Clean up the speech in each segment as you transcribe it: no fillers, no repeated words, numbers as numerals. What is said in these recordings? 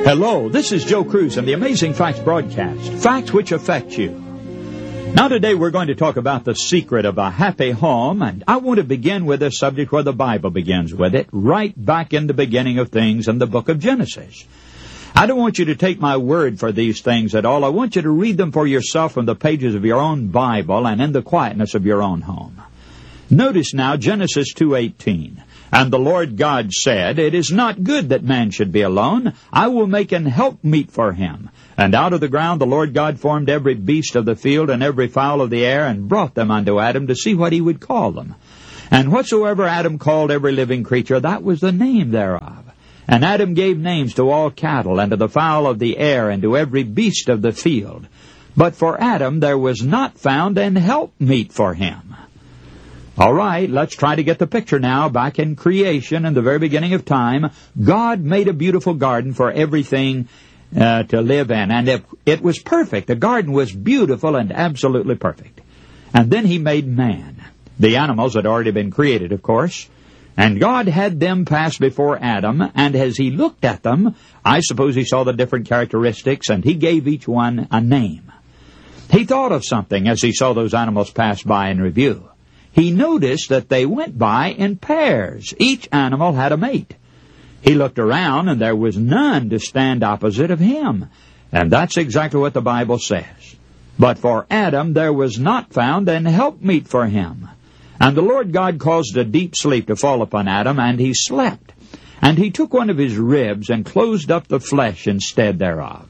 Hello, this is Joe Cruz and the Amazing Facts broadcast, facts which affect you. Now today we're going to talk about the secret of a happy home, and I want to begin with a subject where the Bible begins with it, right back in the beginning of things in the book of Genesis. I don't want you to take my word for these things at all. I want you to read them for yourself from the pages of your own Bible and in the quietness of your own home. Notice now Genesis 2:18. And the Lord God said, It is not good that man should be alone. I will make an helpmeet for him. And out of the ground the Lord God formed every beast of the field and every fowl of the air, and brought them unto Adam to see what he would call them. And whatsoever Adam called every living creature, that was the name thereof. And Adam gave names to all cattle, and to the fowl of the air, and to every beast of the field. But for Adam there was not found an helpmeet for him. All right, let's try to get the picture now. Back in creation, in the very beginning of time, God made a beautiful garden for everything to live in. And it was perfect. The garden was beautiful and absolutely perfect. And then He made man. The animals had already been created, of course. And God had them pass before Adam, and as He looked at them, I suppose He saw the different characteristics, and He gave each one a name. He thought of something as He saw those animals pass by in review. He noticed that they went by in pairs. Each animal had a mate. He looked around, and there was none to stand opposite of him. And that's exactly what the Bible says. But for Adam there was not found an helpmeet for him. And the Lord God caused a deep sleep to fall upon Adam, and he slept. And He took one of his ribs and closed up the flesh instead thereof.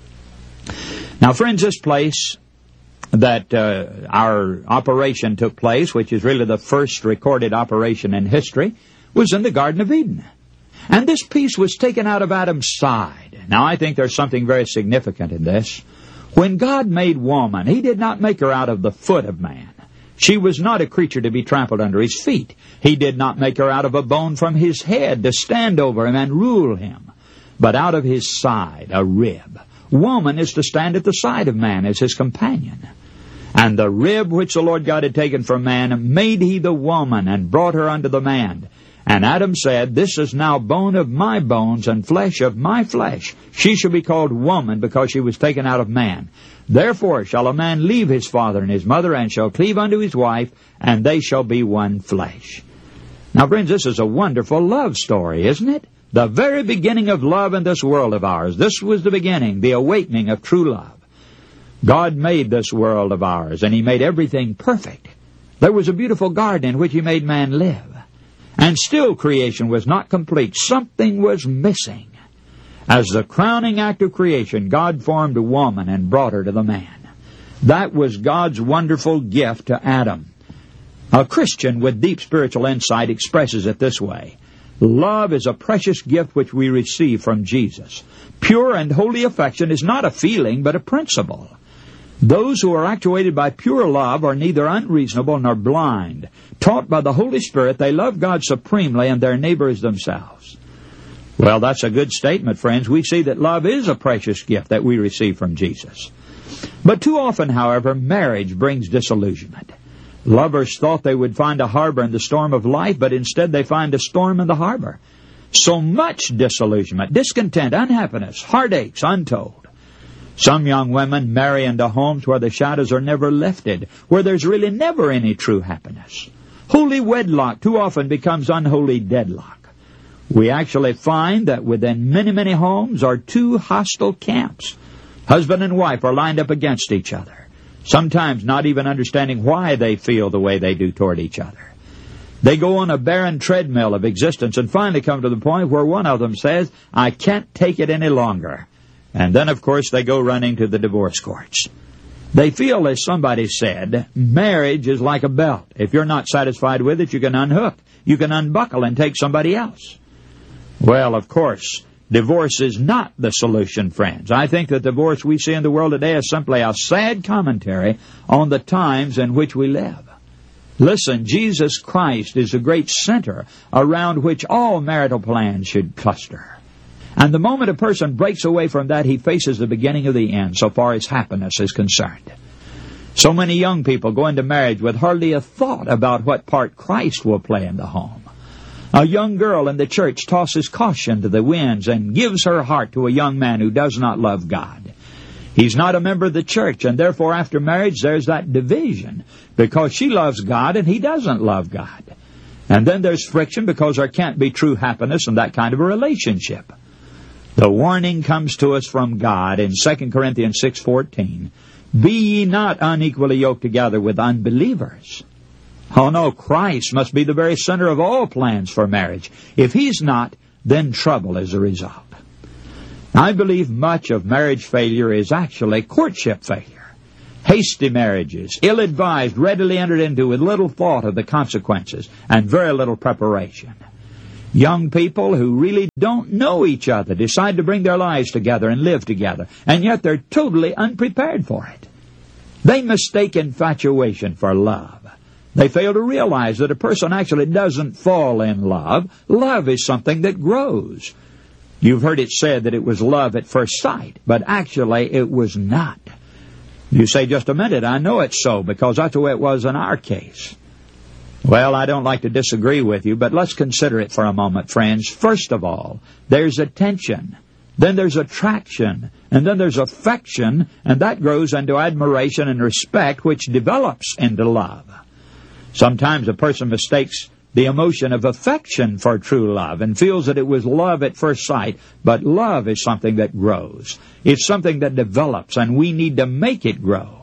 Now, friends, this place that our operation took place, which is really the first recorded operation in history, was in the Garden of Eden. And this piece was taken out of Adam's side. Now, I think there's something very significant in this. When God made woman, He did not make her out of the foot of man. She was not a creature to be trampled under His feet. He did not make her out of a bone from His head to stand over him and rule him, but out of His side, a rib. Woman is to stand at the side of man as his companion. And the rib which the Lord God had taken from man made He the woman, and brought her unto the man. And Adam said, This is now bone of my bones, and flesh of my flesh. She shall be called woman, because she was taken out of man. Therefore shall a man leave his father and his mother, and shall cleave unto his wife, and they shall be one flesh. Now, friends, this is a wonderful love story, isn't it? The very beginning of love in this world of ours. This was the beginning, the awakening of true love. God made this world of ours, and He made everything perfect. There was a beautiful garden in which He made man live. And still creation was not complete. Something was missing. As the crowning act of creation, God formed a woman and brought her to the man. That was God's wonderful gift to Adam. A Christian with deep spiritual insight expresses it this way. Love is a precious gift which we receive from Jesus. Pure and holy affection is not a feeling, but a principle. Those who are actuated by pure love are neither unreasonable nor blind. Taught by the Holy Spirit, they love God supremely and their neighbor as themselves. Well, that's a good statement, friends. We see that love is a precious gift that we receive from Jesus. But too often, however, marriage brings disillusionment. Lovers thought they would find a harbor in the storm of life, but instead they find a storm in the harbor. So much disillusionment, discontent, unhappiness, heartaches untold. Some young women marry into homes where the shadows are never lifted, where there's really never any true happiness. Holy wedlock too often becomes unholy deadlock. We actually find that within many, many homes are two hostile camps. Husband and wife are lined up against each other, sometimes not even understanding why they feel the way they do toward each other. They go on a barren treadmill of existence and finally come to the point where one of them says, I can't take it any longer. And then, of course, they go running to the divorce courts. They feel, as somebody said, marriage is like a belt. If you're not satisfied with it, you can unhook. You can unbuckle and take somebody else. Well, of course, divorce is not the solution, friends. I think that divorce we see in the world today is simply a sad commentary on the times in which we live. Listen, Jesus Christ is the great center around which all marital plans should cluster. And the moment a person breaks away from that, he faces the beginning of the end, so far as happiness is concerned. So many young people go into marriage with hardly a thought about what part Christ will play in the home. A young girl in the church tosses caution to the winds and gives her heart to a young man who does not love God. He's not a member of the church, and therefore after marriage there's that division because she loves God and he doesn't love God. And then there's friction because there can't be true happiness in that kind of a relationship. The warning comes to us from God in 2 Corinthians 6:14. Be ye not unequally yoked together with unbelievers. Oh no, Christ must be the very center of all plans for marriage. If He's not, then trouble is the result. I believe much of marriage failure is actually courtship failure. Hasty marriages, ill-advised, readily entered into with little thought of the consequences and very little preparation. Young people who really don't know each other decide to bring their lives together and live together, and yet they're totally unprepared for it. They mistake infatuation for love. They fail to realize that a person actually doesn't fall in love. Love is something that grows. You've heard it said that it was love at first sight, but actually it was not. You say, just a minute, I know it's so, because that's the way it was in our case. Well, I don't like to disagree with you, but let's consider it for a moment, friends. First of all, there's attention, then there's attraction, and then there's affection, and that grows into admiration and respect, which develops into love. Sometimes a person mistakes the emotion of affection for true love and feels that it was love at first sight, but love is something that grows. It's something that develops, and we need to make it grow.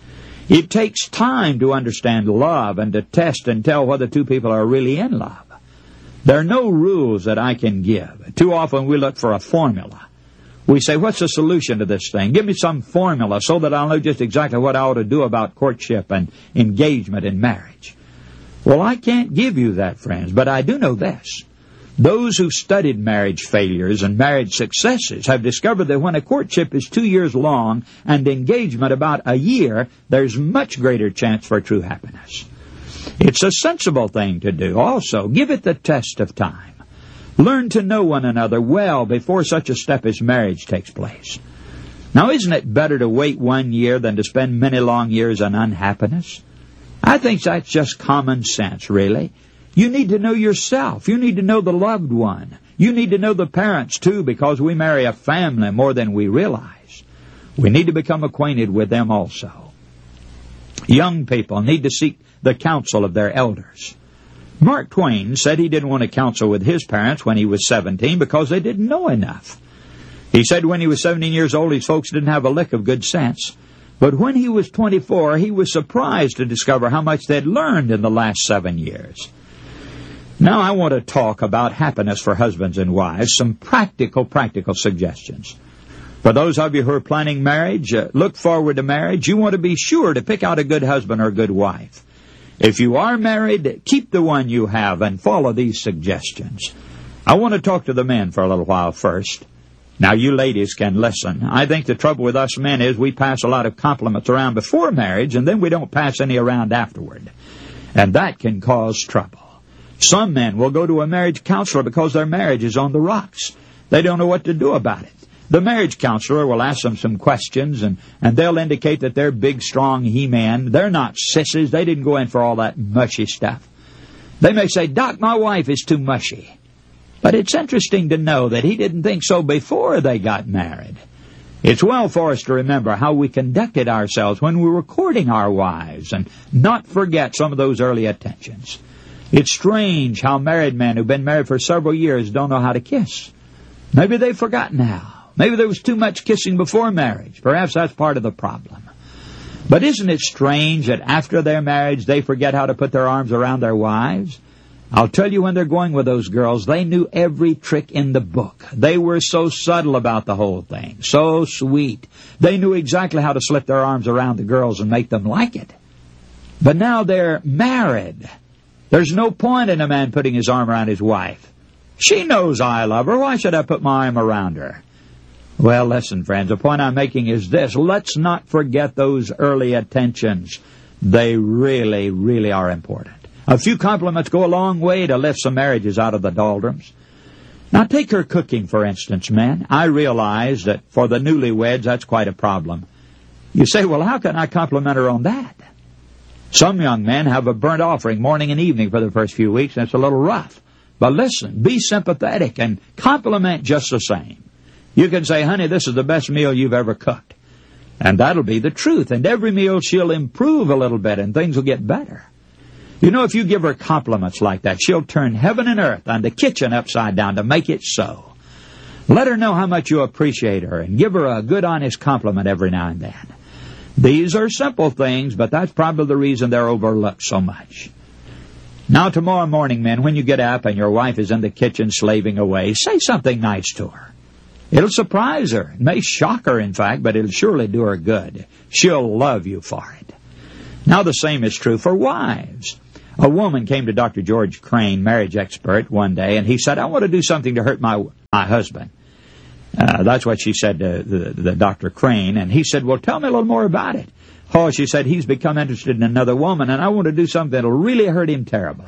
It takes time to understand love and to test and tell whether two people are really in love. There are no rules that I can give. Too often we look for a formula. We say, what's the solution to this thing? Give me some formula so that I'll know just exactly what I ought to do about courtship and engagement and marriage. Well, I can't give you that, friends, but I do know this. Those who studied marriage failures and marriage successes have discovered that when a courtship is 2 years long and engagement about a year, there's much greater chance for true happiness. It's a sensible thing to do. Also, give it the test of time. Learn to know one another well before such a step as marriage takes place. Now, isn't it better to wait 1 year than to spend many long years in unhappiness? I think that's just common sense, really. You need to know yourself. You need to know the loved one. You need to know the parents, too, because we marry a family more than we realize. We need to become acquainted with them also. Young people need to seek the counsel of their elders. Mark Twain said he didn't want to counsel with his parents when he was 17 because they didn't know enough. He said when he was 17 years old, his folks didn't have a lick of good sense. But when he was 24, he was surprised to discover how much they'd learned in the last 7 years. Now I want to talk about happiness for husbands and wives, some practical suggestions. For those of you who are planning marriage, look forward to marriage, you want to be sure to pick out a good husband or a good wife. If you are married, keep the one you have and follow these suggestions. I want to talk to the men for a little while first. Now, you ladies can listen. I think the trouble with us men is we pass a lot of compliments around before marriage, and then we don't pass any around afterward. And that can cause trouble. Some men will go to a marriage counselor because their marriage is on the rocks. They don't know what to do about it. The marriage counselor will ask them some questions, and they'll indicate that they're big, strong he-men. They're not sissies. They didn't go in for all that mushy stuff. They may say, Doc, my wife is too mushy. But it's interesting to know that he didn't think so before they got married. It's well for us to remember how we conducted ourselves when we were courting our wives and not forget some of those early attentions. It's strange how married men who've been married for several years don't know how to kiss. Maybe they've forgotten how. Maybe there was too much kissing before marriage. Perhaps that's part of the problem. But isn't it strange that after their marriage they forget how to put their arms around their wives? I'll tell you, when they're going with those girls, they knew every trick in the book. They were so subtle about the whole thing, so sweet. They knew exactly how to slip their arms around the girls and make them like it. But now they're married. There's no point in a man putting his arm around his wife. She knows I love her. Why should I put my arm around her? Well, listen, friends, the point I'm making is this. Let's not forget those early attentions. They really, really are important. A few compliments go a long way to lift some marriages out of the doldrums. Now, take her cooking, for instance, men. I realize that for the newlyweds, that's quite a problem. You say, well, how can I compliment her on that? Some young men have a burnt offering morning and evening for the first few weeks, and it's a little rough. But listen, be sympathetic and compliment just the same. You can say, honey, this is the best meal you've ever cooked. And that'll be the truth. And every meal she'll improve a little bit and things will get better. You know, if you give her compliments like that, she'll turn heaven and earth and the kitchen upside down to make it so. Let her know how much you appreciate her and give her a good, honest compliment every now and then. These are simple things, but that's probably the reason they're overlooked so much. Now, tomorrow morning, men, when you get up and your wife is in the kitchen slaving away, say something nice to her. It'll surprise her. It may shock her, in fact, but it'll surely do her good. She'll love you for it. Now, the same is true for wives. A woman came to Dr. George Crane, marriage expert, one day, and he said, I want to do something to hurt my husband. That's what she said to the Dr. Crane, and he said, well, tell me a little more about it. Oh, she said, he's become interested in another woman, and I want to do something that'll really hurt him terribly.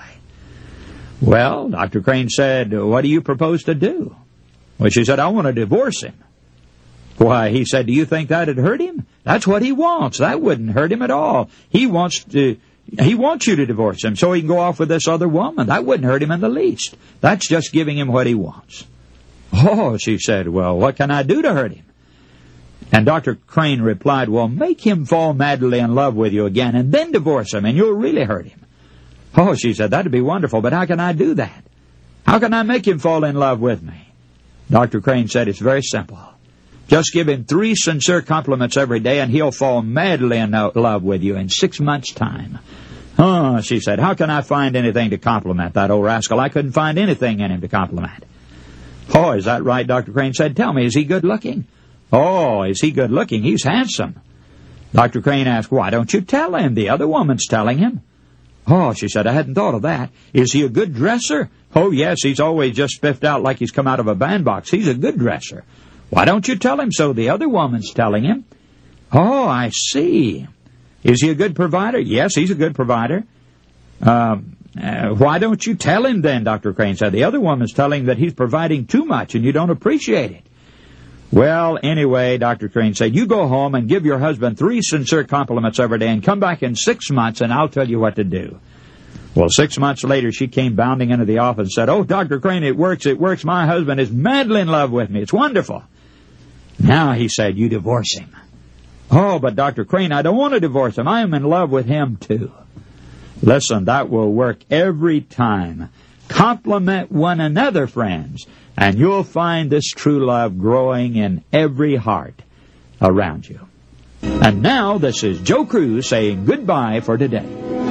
Well, Dr. Crane said, what do you propose to do? Well, she said, I want to divorce him. Why, he said, do you think that'd hurt him? That's what he wants. That wouldn't hurt him at all. He wants you to divorce him so he can go off with this other woman. That wouldn't hurt him in the least. That's just giving him what he wants. Oh, she said, well, what can I do to hurt him? And Dr. Crane replied, well, make him fall madly in love with you again and then divorce him and you'll really hurt him. Oh, she said, that'd be wonderful, but how can I do that? How can I make him fall in love with me? Dr. Crane said, it's very simple. Just give him 3 sincere compliments every day and he'll fall madly in love with you in 6 months' time. Oh, she said, how can I find anything to compliment that old rascal? I couldn't find anything in him to compliment. Oh, is that right? Dr. Crane said, tell me, is he good looking? Oh, is he good looking? He's handsome. Dr. Crane asked, why don't you tell him? The other woman's telling him. Oh, she said, I hadn't thought of that. Is he a good dresser? Oh, yes, he's always just spiffed out like he's come out of a bandbox. He's a good dresser. Why don't you tell him so? The other woman's telling him. Oh, I see. Is he a good provider? Yes, he's a good provider. Why don't you tell him then, Dr. Crane said. The other woman's telling him that he's providing too much and you don't appreciate it. Well, anyway, Dr. Crane said, you go home and give your husband 3 sincere compliments every day and come back in 6 months and I'll tell you what to do. Well, 6 months later, she came bounding into the office and said, oh, Dr. Crane, it works. My husband is madly in love with me. It's wonderful. Now, he said, you divorce him. Oh, but Dr. Crane, I don't want to divorce him. I am in love with him, too. Listen, that will work every time. Compliment one another, friends, and you'll find this true love growing in every heart around you. And now, this is Joe Cruz saying goodbye for today.